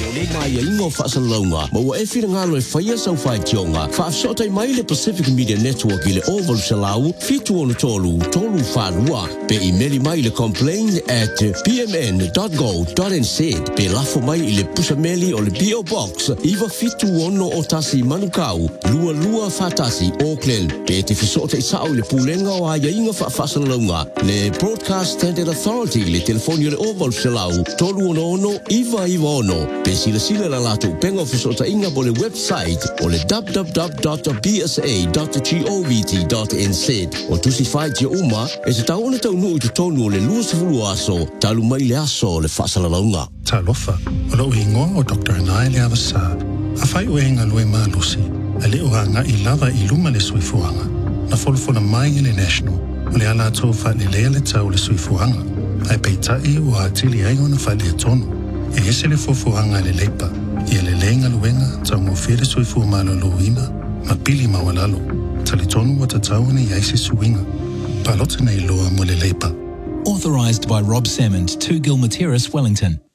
mai ingo fasalonga mo e ngalo e faia sau fai tionga fa sota mai le Pacific Media Network ile Oval Salau fitu ono tolu falua pe email mai le complain@pmn.go.nz pe lafo mai ile pusameli o le PO Box iva fitu ono o tasi manukau lua fatasi Auckland pe te fisota i sao le pulenga o aia inga fasalonga le Broadcast Standard Authority le telefonio le Oval Salau tolu ono iva ono pe sila la lato pengo fisota inga bo le website o le www.bsa.govt.nz o tusi fai tia uma e se taona tau nuu i tonu o le luasifulu aso talu mai le aso le fasalalaunga. Talofa, o lo ingoa o Dr. Anai le avasa a fai uenga lue malusi a le oanga i lava i luma le suifuanga na folfola mai le national o le ala tau fa le lea le tau le suifuanga ai peitai o atili ai ona fa le tonu e ese le fofuanga le leipa i le lenga luenga tau mo fere suifu malo luina ma pili mawalalo talitonu wa tatau ni yaisi suinga palota nei loa mo le leipa. Authorised by Rob Salmond, 2 Gilmer Terrace, Wellington.